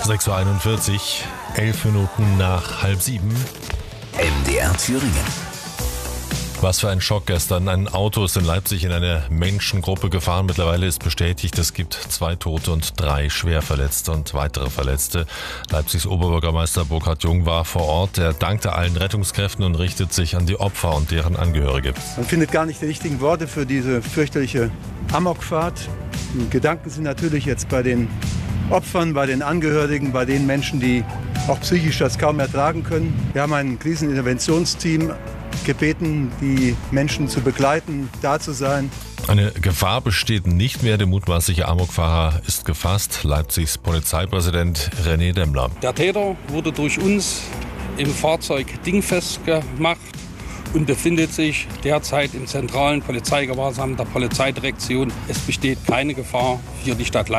6:41 Uhr, 11 Minuten nach 6:30. MDR Thüringen. Was für ein Schock gestern. Ein Auto ist in Leipzig in eine Menschengruppe gefahren. Mittlerweile ist bestätigt, es gibt 2 Tote und 3 Schwerverletzte und weitere Verletzte. Leipzigs Oberbürgermeister Burkhard Jung war vor Ort. Er dankte allen Rettungskräften und richtet sich an die Opfer und deren Angehörige. Man findet gar nicht die richtigen Worte für diese fürchterliche Amokfahrt. Die Gedanken sind natürlich jetzt bei den Opfern, bei den Angehörigen, bei den Menschen, die auch psychisch das kaum ertragen können. Wir haben ein Kriseninterventionsteam gebeten, die Menschen zu begleiten, da zu sein. Eine Gefahr besteht nicht mehr. Der mutmaßliche Amokfahrer ist gefasst. Leipzigs Polizeipräsident René Demmler. Der Täter wurde durch uns im Fahrzeug dingfest gemacht und befindet sich derzeit im zentralen Polizeigewahrsam der Polizeidirektion. Es besteht keine Gefahr für die Stadt Leipzig.